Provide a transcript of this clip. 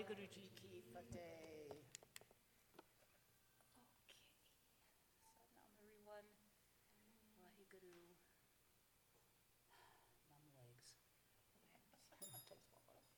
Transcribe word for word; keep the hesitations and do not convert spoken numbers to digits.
Waheguru ji Ki Fateh. Okay. Satnam everyone. Waheguru.